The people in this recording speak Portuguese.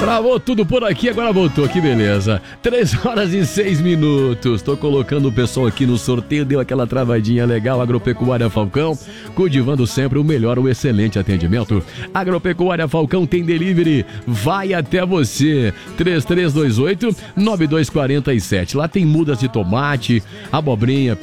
Travou tudo por aqui, agora voltou, que beleza. 3h06. Tô colocando o pessoal aqui no sorteio, deu aquela travadinha legal. Agropecuária Falcão, cultivando sempre o melhor, o excelente atendimento. Agropecuária Falcão tem delivery, vai até você. 3328-9247. Lá tem mudas de tomate, abobrinha,